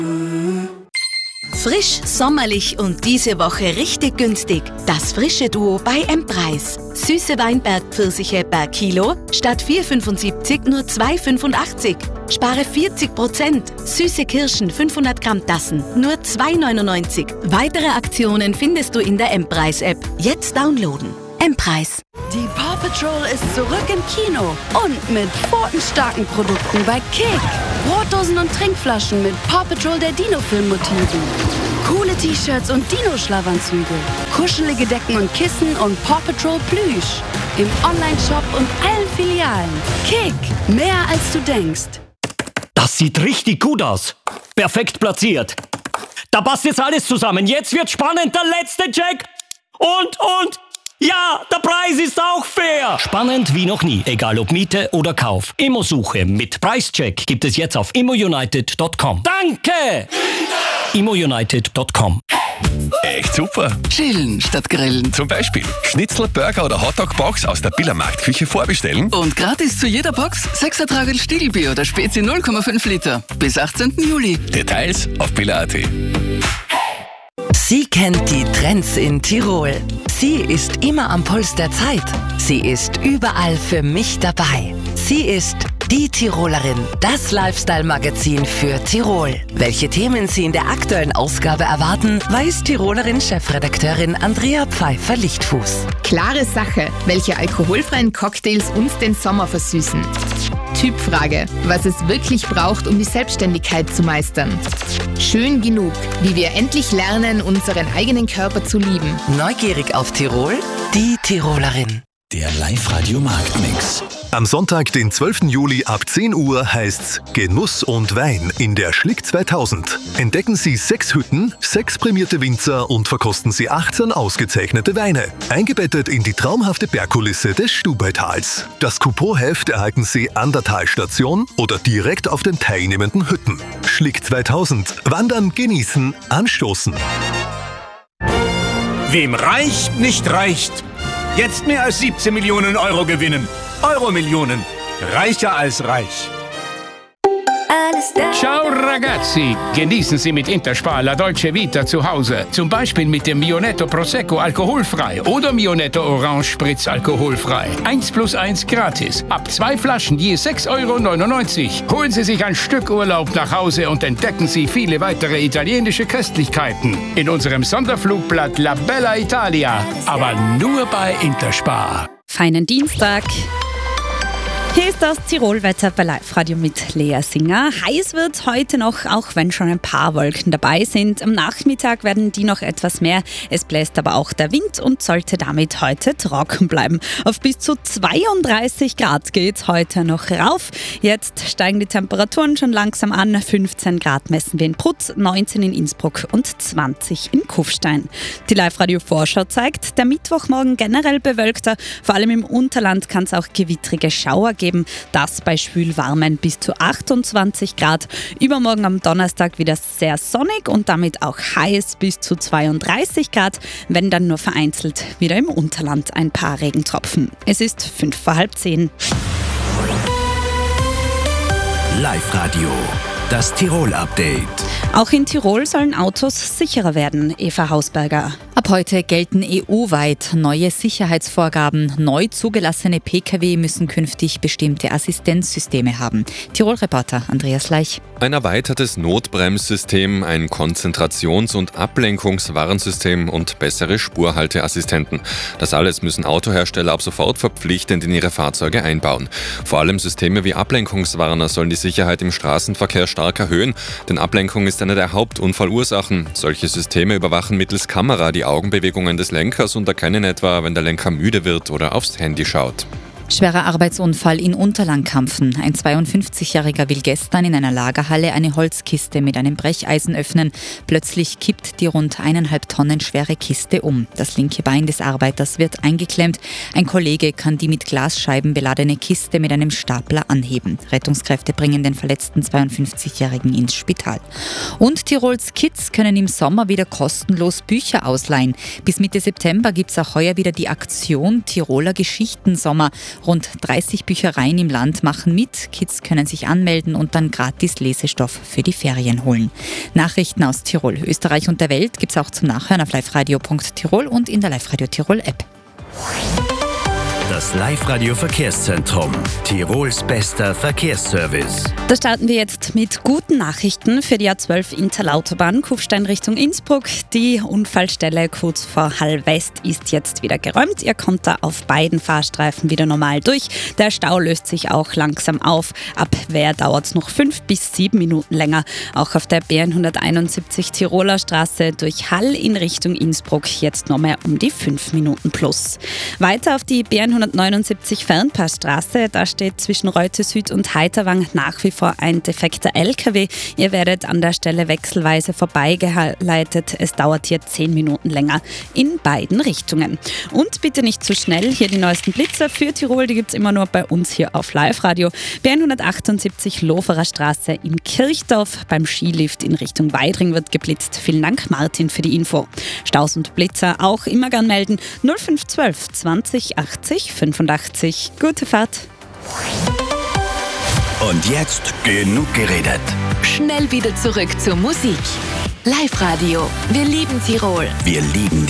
Frisch, sommerlich und diese Woche richtig günstig. Das frische Duo bei M-Preis. Süße Weinbergpfirsiche per Kilo statt 4,75 nur 2,85. Spare 40%. Süße Kirschen 500 Gramm Tassen nur 2,99. Weitere Aktionen findest du in der M-Preis-App. Jetzt downloaden. M-Preis. Die Paw Patrol ist zurück im Kino und mit pfotenstarken Produkten bei Kick. Brotdosen und Trinkflaschen mit Paw Patrol der Dino-Film-Motiven. Coole T-Shirts und Dino-Schlafanzüge. Kuschelige Decken und Kissen und Paw Patrol Plüsch. Im Online-Shop und allen Filialen. Kick, mehr als du denkst. Das sieht richtig gut aus. Perfekt platziert. Da passt jetzt alles zusammen. Jetzt wird spannend, der letzte Check. Und... ja, der Preis ist auch fair. Spannend wie noch nie, egal ob Miete oder Kauf. Immosuche mit Preischeck gibt es jetzt auf immounited.com. Danke! immounited.com. Echt super. Chillen statt grillen. Zum Beispiel Schnitzel, Burger oder Hotdog-Box aus der Biller Marktküche vorbestellen. Und gratis zu jeder Box 6er Tragel Stiegelbier oder Spezi 0,5 Liter. Bis 18. Juli. Details auf biller.at. Sie kennt die Trends in Tirol. Sie ist immer am Puls der Zeit. Sie ist überall für mich dabei. Sie ist die Tirolerin, das Lifestyle-Magazin für Tirol. Welche Themen Sie in der aktuellen Ausgabe erwarten, weiß Tirolerin-Chefredakteurin Andrea Pfeiffer-Lichtfuß. Klare Sache, welche alkoholfreien Cocktails uns den Sommer versüßen. Typfrage, was es wirklich braucht, um die Selbstständigkeit zu meistern. Schön genug, wie wir endlich lernen, unseren eigenen Körper zu lieben. Neugierig auf Tirol? Die Tirolerin. Der Live-Radio-Marktmix. Am Sonntag, den 12. Juli ab 10 Uhr heißt's Genuss und Wein in der Schlick 2000. Entdecken Sie 6 Hütten, 6 prämierte Winzer und verkosten Sie 18 ausgezeichnete Weine. Eingebettet in die traumhafte Bergkulisse des Stubaitals. Das Couponheft erhalten Sie an der Talstation oder direkt auf den teilnehmenden Hütten. Schlick 2000. Wandern, genießen, anstoßen. Wem reicht, nicht reicht. Jetzt mehr als 17 Millionen Euro gewinnen. Euromillionen. Reicher als reich. Ciao ragazzi, genießen Sie mit Interspar La Dolce Vita zu Hause. Zum Beispiel mit dem Mionetto Prosecco alkoholfrei oder Mionetto Orange Spritz alkoholfrei. 1+1 gratis. Ab 2 Flaschen je 6,99 €. Holen Sie sich ein Stück Urlaub nach Hause und entdecken Sie viele weitere italienische Köstlichkeiten. In unserem Sonderflugblatt La Bella Italia. Aber nur bei Interspar. Feinen Dienstag. Hier ist das Tirolwetter bei Live-Radio mit Lea Singer. Heiß wird heute noch, auch wenn schon ein paar Wolken dabei sind. Am Nachmittag werden die noch etwas mehr. Es bläst aber auch der Wind und sollte damit heute trocken bleiben. Auf bis zu 32 Grad geht's heute noch rauf. Jetzt steigen die Temperaturen schon langsam an. 15 Grad messen wir in Prutz, 19 in Innsbruck und 20 in Kufstein. Die Live-Radio-Vorschau zeigt, der Mittwochmorgen generell bewölkter. Vor allem im Unterland kann es auch gewittrige Schauer geben. Das bei schwülwarmen bis zu 28 Grad. Übermorgen am Donnerstag wieder sehr sonnig und damit auch heiß bis zu 32 Grad, wenn dann nur vereinzelt wieder im Unterland ein paar Regentropfen. Es ist 5:30. Live-Radio, das Tirol-Update. Auch in Tirol sollen Autos sicherer werden, Eva Hausberger. Ab heute gelten EU-weit neue Sicherheitsvorgaben. Neu zugelassene Pkw müssen künftig bestimmte Assistenzsysteme haben. Tirol-Reporter Andreas Leich. Ein erweitertes Notbremssystem, ein Konzentrations- und Ablenkungswarnsystem und bessere Spurhalteassistenten. Das alles müssen Autohersteller ab sofort verpflichtend in ihre Fahrzeuge einbauen. Vor allem Systeme wie Ablenkungswarner sollen die Sicherheit im Straßenverkehr stark erhöhen, denn Ablenkung ist eine der Hauptunfallursachen. Solche Systeme überwachen mittels Kamera die Augenbewegungen des Lenkers und erkennen etwa, wenn der Lenker müde wird oder aufs Handy schaut. Schwerer Arbeitsunfall in Unterlandkampfen. Ein 52-Jähriger will gestern in einer Lagerhalle eine Holzkiste mit einem Brecheisen öffnen. Plötzlich kippt die rund 1,5 Tonnen schwere Kiste um. Das linke Bein des Arbeiters wird eingeklemmt. Ein Kollege kann die mit Glasscheiben beladene Kiste mit einem Stapler anheben. Rettungskräfte bringen den verletzten 52-Jährigen ins Spital. Und Tirols Kids können im Sommer wieder kostenlos Bücher ausleihen. Bis Mitte September gibt es auch heuer wieder die Aktion Tiroler Geschichtensommer. Rund 30 Büchereien im Land machen mit. Kids können sich anmelden und dann gratis Lesestoff für die Ferien holen. Nachrichten aus Tirol, Österreich und der Welt gibt's auch zum Nachhören auf liveradio.tirol und in der Live-Radio Tirol App. Das Live-Radio Verkehrszentrum. Tirols bester Verkehrsservice. Da starten wir jetzt mit guten Nachrichten für die A12 Interlautobahn, Kufstein Richtung Innsbruck. Die Unfallstelle kurz vor Hall West ist jetzt wieder geräumt. Ihr kommt da auf beiden Fahrstreifen wieder normal durch. Der Stau löst sich auch langsam auf. Ab Wehr dauert es noch 5 bis 7 Minuten länger. Auch auf der B171 Tiroler Straße durch Hall in Richtung Innsbruck jetzt noch mehr um die 5 Minuten plus. Weiter auf die B179 Fernpassstraße. Da steht zwischen Reute Süd und Heiterwang nach wie vor ein defekter LKW. Ihr werdet an der Stelle wechselweise vorbeigeleitet. Es dauert hier 10 Minuten länger in beiden Richtungen. Und bitte nicht zu schnell. Hier die neuesten Blitzer für Tirol. Die gibt es immer nur bei uns hier auf Live-Radio. B178 Loferer Straße in Kirchdorf. Beim Skilift in Richtung Weidring wird geblitzt. Vielen Dank, Martin, für die Info. Staus und Blitzer auch immer gern melden. 0512 20 80 85. Gute Fahrt. Und jetzt genug geredet. Schnell wieder zurück zur Musik. Live-Radio. Wir lieben Tirol. Wir lieben